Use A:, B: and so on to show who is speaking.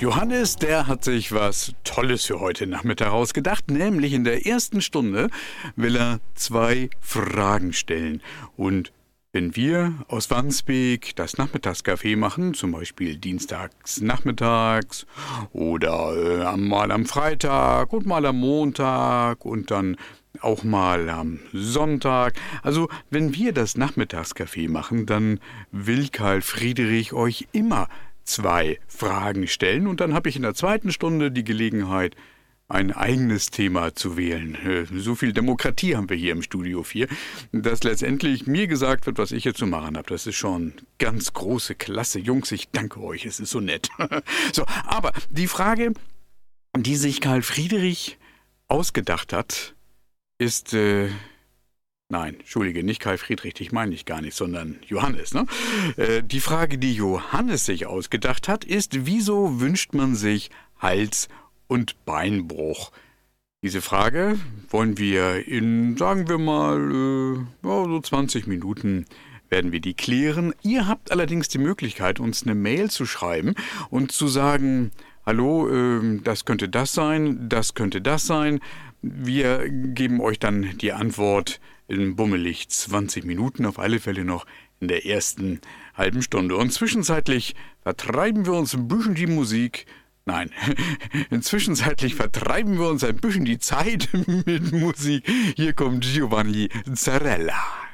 A: Johannes, der hat sich was Tolles für heute Nachmittag ausgedacht, nämlich in der ersten Stunde will er 2 Fragen stellen. Und wenn wir aus Wandsbek das Nachmittagscafé machen, zum Beispiel dienstags nachmittags oder mal am Freitag und mal am Montag und dann auch mal am Sonntag. Also wenn wir das Nachmittagscafé machen, dann will Karl Friedrich euch immer 2 Fragen stellen und dann habe ich in der zweiten Stunde die Gelegenheit, ein eigenes Thema zu wählen. So viel Demokratie haben wir hier im Studio 4, dass letztendlich mir gesagt wird, was ich jetzt zu machen habe. Das ist schon ganz große Klasse. Jungs, ich danke euch, es ist so nett. So, aber die Frage, die sich Karl Friedrich ausgedacht hat, ist... Nein, entschuldige, nicht Karl Friedrich, dich meine ich gar nicht, sondern Johannes, ne? Die Frage, die Johannes sich ausgedacht hat, ist, wieso wünscht man sich Hals- und Beinbruch? Diese Frage wollen wir in, sagen wir mal, so 20 Minuten werden wir die klären. Ihr habt allerdings die Möglichkeit, uns eine Mail zu schreiben und zu sagen, hallo, das könnte das sein, das könnte das sein. Wir geben euch dann die Antwort in bummelig 20 Minuten, auf alle Fälle noch in der ersten halben Stunde. Und zwischenzeitlich vertreiben wir uns ein bisschen die Musik. Nein, zwischenzeitlich vertreiben wir uns ein bisschen die Zeit mit Musik. Hier kommt Giovanni Zarella.